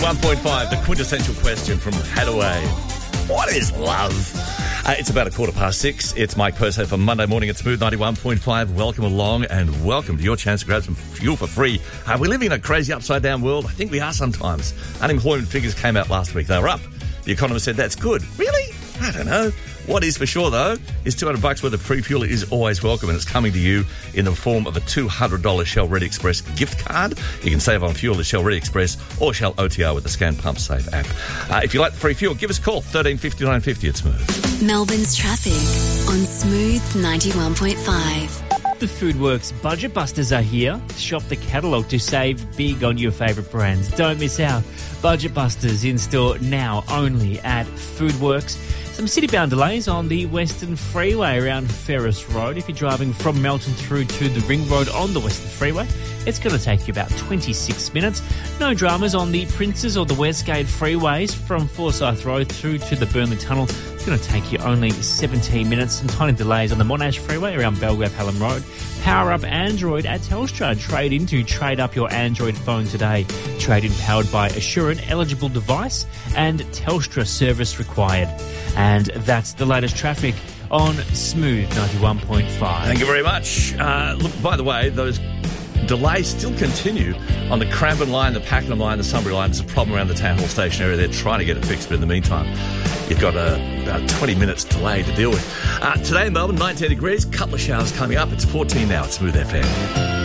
1.5, the quintessential question from Hadaway. What is love? It's about 6:15. It's Mike Perso for Monday morning at Smooth 91.5. Welcome along and welcome to your chance to grab some fuel for free. We live in a crazy upside-down world. I think we are sometimes. Unemployment figures came out last week. They were up. The Economist said that's good. Really? I don't know. What is for sure, though, is $200 worth of free fuel is always welcome, and it's coming to you in the form of a $200 Shell Red Express gift card. You can save on fuel at Shell Red Express or Shell OTR with the Scan Pump Save app. If you like the free fuel, give us a call, 135950 at Smooth. Melbourne's traffic on Smooth 91.5. The Foodworks Budget Busters are here. Shop the catalogue to save big on your favourite brands. Don't miss out. Budget Busters in store now only at Foodworks. Some city-bound delays on the Western Freeway around Ferris Road. If you're driving from Melton through to the Ring Road on the Western Freeway, it's going to take you about 26 minutes. No dramas on the Princes or the Westgate freeways from Forsyth Road through to the Burnley Tunnel. It's going to take you only 17 minutes. Some tiny delays on the Monash Freeway around Belgrave Hallam Road. Power up Android at Telstra. Trade up your Android phone today. Trade-in powered by Assurant, eligible device and Telstra service required. And that's the latest traffic on Smooth 91.5. Thank you very much. Look, by the way, those delays still continue on the Cranbourne line, the Pakenham line, the Sunbury line. There's a problem around the Town Hall Station area. They're trying to get it fixed, but in the meantime, you've got about 20 minutes delay to deal with. Today in Melbourne, 19 degrees, couple of showers coming up. It's 14 now at Smooth FM.